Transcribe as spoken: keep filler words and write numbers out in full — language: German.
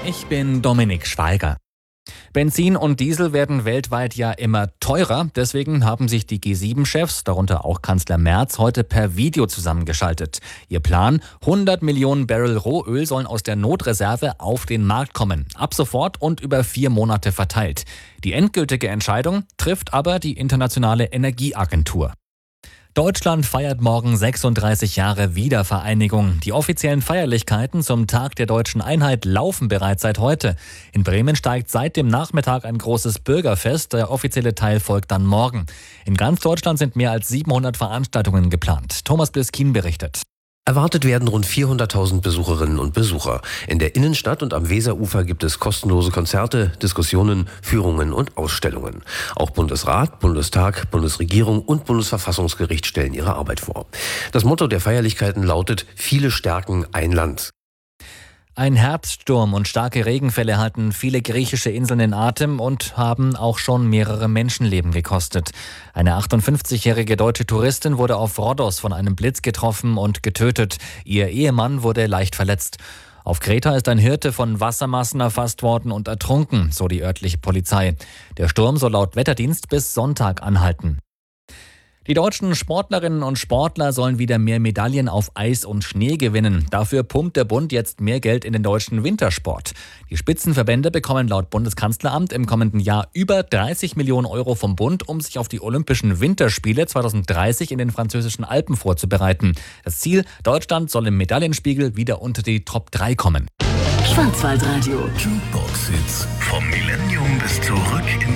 Ich bin Dominik Schweiger. Benzin und Diesel werden weltweit ja immer teurer. Deswegen haben sich die G sieben Chefs, darunter auch Kanzler Merz, heute per Video zusammengeschaltet. Ihr Plan: hundert Millionen Barrel Rohöl sollen aus der Notreserve auf den Markt kommen. Ab sofort und über vier Monate verteilt. Die endgültige Entscheidung trifft aber die Internationale Energieagentur. Deutschland feiert morgen sechsunddreißig Jahre Wiedervereinigung. Die offiziellen Feierlichkeiten zum Tag der deutschen Einheit laufen bereits seit heute. In Bremen steigt seit dem Nachmittag ein großes Bürgerfest. Der offizielle Teil folgt dann morgen. In ganz Deutschland sind mehr als siebenhundert Veranstaltungen geplant. Thomas Bliskin berichtet. Erwartet werden rund vierhunderttausend Besucherinnen und Besucher. In der Innenstadt und am Weserufer gibt es kostenlose Konzerte, Diskussionen, Führungen und Ausstellungen. Auch Bundesrat, Bundestag, Bundesregierung und Bundesverfassungsgericht stellen ihre Arbeit vor. Das Motto der Feierlichkeiten lautet: Viele stärken ein Land. Ein Herbststurm und starke Regenfälle halten viele griechische Inseln in Atem und haben auch schon mehrere Menschenleben gekostet. Eine achtundfünfzigjährige deutsche Touristin wurde auf Rhodos von einem Blitz getroffen und getötet. Ihr Ehemann wurde leicht verletzt. Auf Kreta ist ein Hirte von Wassermassen erfasst worden und ertrunken, so die örtliche Polizei. Der Sturm soll laut Wetterdienst bis Sonntag anhalten. Die deutschen Sportlerinnen und Sportler sollen wieder mehr Medaillen auf Eis und Schnee gewinnen. Dafür pumpt der Bund jetzt mehr Geld in den deutschen Wintersport. Die Spitzenverbände bekommen laut Bundeskanzleramt im kommenden Jahr über dreißig Millionen Euro vom Bund, um sich auf die Olympischen Winterspiele zweitausenddreißig in den französischen Alpen vorzubereiten. Das Ziel: Deutschland soll im Medaillenspiegel wieder unter die Top drei kommen. Schwarzwaldradio. Jukebox Hits vom Millennium bis zurück in